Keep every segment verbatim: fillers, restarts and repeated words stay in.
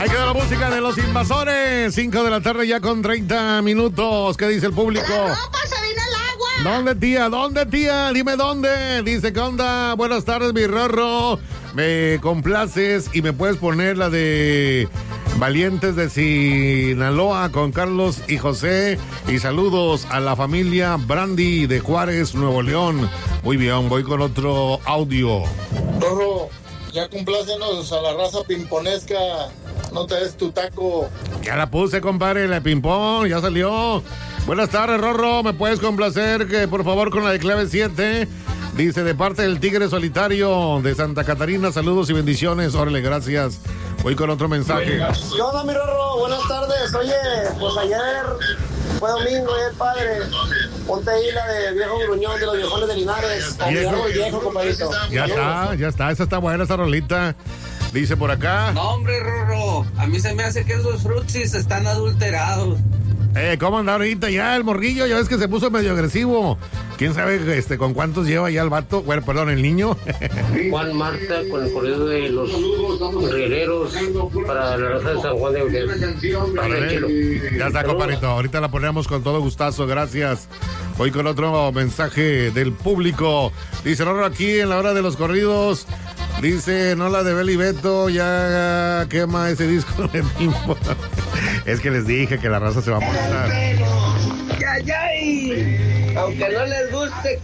Ahí queda la música de Los Invasores. cinco de la tarde ya con treinta minutos. ¿Qué dice el público? ¡La ropa se vino al agua! ¿Dónde, tía? ¿Dónde, tía? Dime dónde. Dice, ¿qué onda? Buenas tardes, mi Rorro. Me complaces y me puedes poner la de Valientes de Sinaloa con Carlos y José. Y saludos a la familia Brandy de Juárez, Nuevo León. Muy bien, voy con otro audio. Rorro, ya complácenos a la raza pimponesca. No te des tu taco. Ya la puse, compadre, la ping-pong, ya salió. Buenas tardes, Rorro. ¿Me puedes complacer que por favor con la de clave siete? Dice, de parte del Tigre Solitario de Santa Catarina, saludos y bendiciones. Órale, gracias. Voy con otro mensaje. ¿Qué onda, mi Rorro? Buenas tardes. Oye, pues ayer fue domingo, ayer padre. Ponte ahí la de Viejo Gruñón de los Viejones de Linares. O Viejo. Viejo, viejo, compadrito. Ya está, ya está. Esa está buena, esa rolita. Dice por acá. No, hombre, Rorro, a mí se me hace que esos frutsis están adulterados. Eh, ¿cómo anda ahorita ya el morrillo? Ya ves que se puso medio agresivo. ¿Quién sabe este con cuántos lleva ya el vato? Bueno, perdón, el niño. Juan Marta con el corrido de los guerreros para la raza de San Juan de Aurel. Ya está, compadrito. Ahorita la ponemos con todo gustazo, gracias. Voy con otro mensaje del público. Dice, Rorro, aquí en la hora de los corridos. Dice, no la de Beli Beto, ya quema ese disco de Pimpo. Es que les dije que la raza se va a molestar. ¡Ay, ay! Aunque no les guste,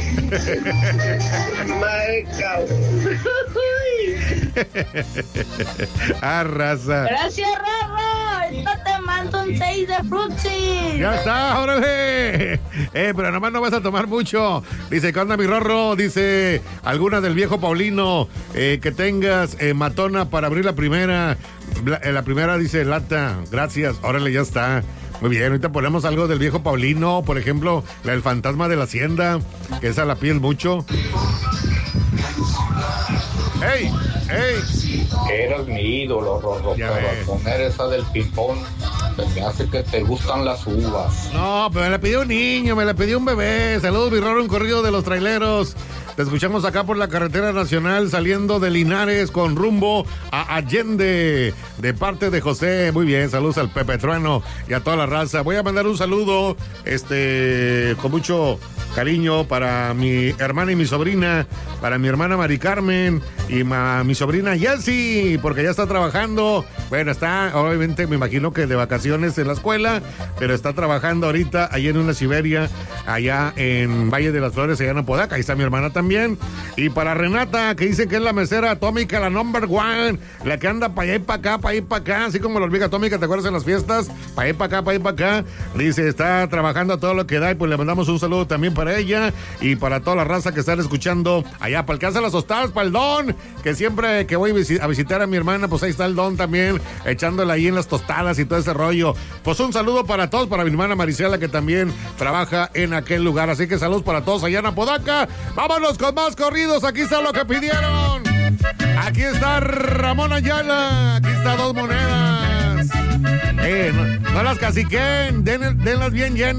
Maeca. Ah, raza. Gracias, Rorro. Ahorita te mando un seis de frutsis. Ya está, órale. Eh, pero nomás no vas a tomar mucho. Dice, ¿qué onda, mi Rorro? Dice, alguna del viejo Paulino, eh, que tengas eh, matona para abrir la primera. La, eh, la primera dice lata. Gracias, órale, ya está. Muy bien, ahorita ponemos algo del viejo Paulino, por ejemplo, la del fantasma de la hacienda, que esa la pides mucho. ¡Ey! ¡Ey! Eres mi ídolo, Rorro, Ya pero ves. al poner esa del ping-pong, se me hace que te gustan las uvas. No, pero me la pidió un niño, me la pidió un bebé. Saludos, mi Rorro, un corrido de los traileros. Te escuchamos acá por la carretera nacional saliendo de Linares con rumbo a Allende de parte de José. Muy bien, saludos al Pepe Trueno y a toda la raza. Voy a mandar un saludo este con mucho cariño para mi hermana y mi sobrina, para mi hermana Mari Carmen y ma, mi sobrina Yelsi, porque ya está trabajando. Bueno, está, obviamente, me imagino que de vacaciones en la escuela, pero está trabajando ahorita allá en una Siberia, allá en Valle de las Flores, allá en Apodaca. Ahí está mi hermana también. Y para Renata, que dice que es la mesera atómica, la number one, la que anda para allá y para acá, para allá y para acá, así como la hormiga atómica, ¿te acuerdas en las fiestas? Para allá y para acá, para allá y para acá. Dice, está trabajando a todo lo que da y pues le mandamos un saludo también para ella y para toda la raza que están escuchando allá, para el que hace las tostadas, para el Don, que siempre que voy a visitar a mi hermana, pues ahí está el Don también, echándola ahí en las tostadas y todo ese rollo. Pues un saludo para todos, para mi hermana Maricela, que también trabaja en aquel lugar. Así que saludos para todos allá en Apodaca. Vámonos con más corridos. Aquí está lo que pidieron. Aquí está Ramón Ayala. Aquí está dos monedas. Eh, no, no las caciquen, den, denlas bien llenas.